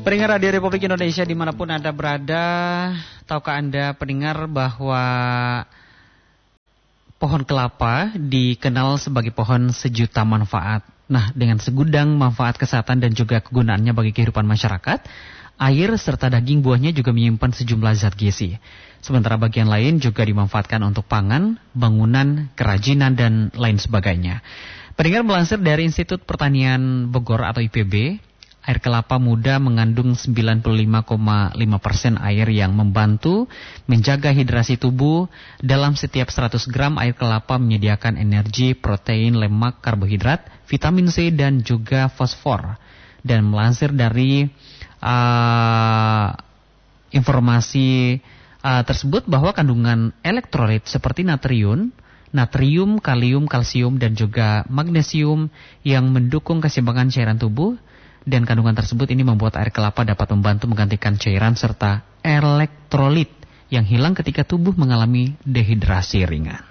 Pendengar Radio Republik Indonesia dimanapun Anda berada, tahukah Anda pendengar bahwa pohon kelapa dikenal sebagai pohon sejuta manfaat. Nah, dengan segudang manfaat kesehatan dan juga kegunaannya bagi kehidupan masyarakat, air serta daging buahnya juga menyimpan sejumlah zat gizi. Sementara bagian lain juga dimanfaatkan untuk pangan, bangunan, kerajinan, dan lain sebagainya. Pendengar, melansir dari Institut Pertanian Bogor atau IPB, air kelapa muda mengandung 95,5% air yang membantu menjaga hidrasi tubuh. Dalam setiap 100 gram air kelapa menyediakan energi, protein, lemak, karbohidrat, vitamin C, dan juga fosfor. Dan melansir dari informasi tersebut bahwa kandungan elektrolit seperti natrium, kalium, kalsium, dan juga magnesium yang mendukung keseimbangan cairan tubuh. Dan kandungan tersebut ini membuat air kelapa dapat membantu menggantikan cairan serta elektrolit yang hilang ketika tubuh mengalami dehidrasi ringan.